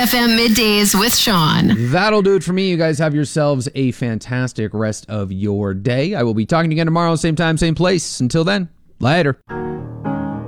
FM Middays with Sean. That'll do it for me. You guys have yourselves a fantastic rest of your day. I will be talking to you again tomorrow, same time, same place. Until then, later.